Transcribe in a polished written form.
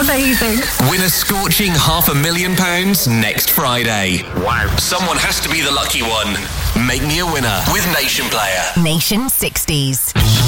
Amazing. Win a scorching £500,000 next Friday. Wow. Someone has to be the lucky one. Make me a winner with Nation Player. Nation 60s.